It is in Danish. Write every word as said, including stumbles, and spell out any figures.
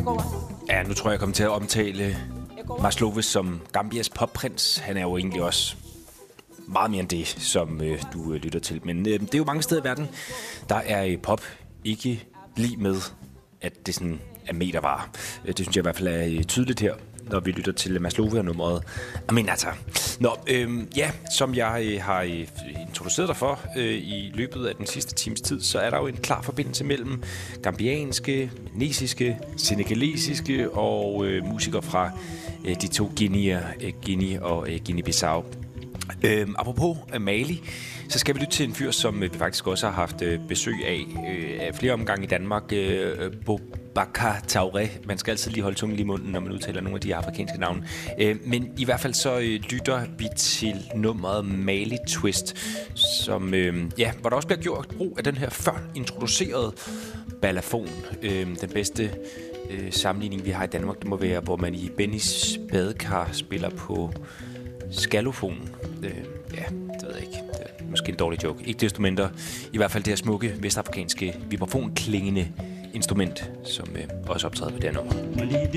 Ja, nu tror jeg, jeg kommer til at omtale Masloves som Gambias popprins. Han er jo egentlig også meget mere end det, som øh, du øh, lytter til. Men øh, det er jo mange steder i verden, der er øh, pop ikke lige med, at det sådan er metervare. Det synes jeg i hvert fald er øh, tydeligt her, når vi lytter til Maslove og nummeret Aminata. Nå, øh, ja, som jeg øh, har øh, introduceret dig for øh, i løbet af den sidste times tid, så er der jo en klar forbindelse mellem gambianske, maliske, senegalesiske og øh, musikere fra øh, de to Guinea, øh, Guinea og øh, Guinea-Bissau. Øh, apropos øh, Mali, så skal vi lytte til en fyr, som øh, vi faktisk også har haft øh, besøg af øh, flere omgange i Danmark. Øh, Boubacar Touré. Man skal altid lige holde tungen lige i munden, når man udtaler nogle af de afrikanske navne. Øh, men i hvert fald så øh, lytter vi til nummeret Mali Twist, som, øh, ja, hvor der også bliver gjort brug af den her før introducerede balafon. Øh, den bedste øh, sammenligning, vi har i Danmark, det må være, hvor man i Bennys badekar spiller på skallofon. Øh, ja, det ved jeg ikke. Det er måske en dårlig joke. Ikke desto mindre. I hvert fald det her smukke vestafrikanske vibrafonklingende instrument, som øh, også optræder på det her nummer.